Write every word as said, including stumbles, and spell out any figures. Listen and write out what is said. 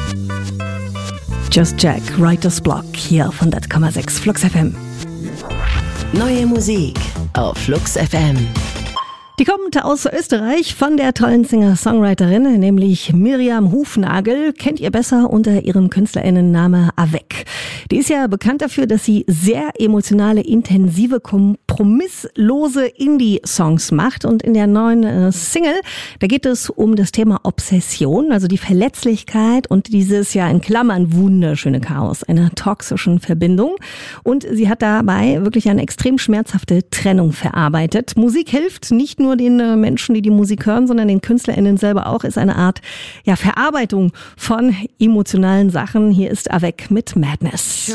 Just Jack, Writer's Block, hier auf hundert Komma sechs Flux F M. Neue Musik auf Flux F M. Die kommt aus Österreich von der tollen Singer-Songwriterin, nämlich Miriam Hufnagel. Kennt ihr besser unter ihrem KünstlerInnenname Avec. Die ist ja bekannt dafür, dass sie sehr emotionale, intensive, kompromisslose Indie-Songs macht. Und in der neuen äh, Single, da geht es um das Thema Obsession, also die Verletzlichkeit und dieses ja in Klammern wunderschöne Chaos einer toxischen Verbindung. Und sie hat dabei wirklich eine extrem schmerzhafte Trennung verarbeitet. Musik hilft nicht nur den äh, Menschen, die die Musik hören, sondern den KünstlerInnen selber auch, ist eine Art ja, Verarbeitung von emotionalen Sachen. Hier ist Avec mit Madness.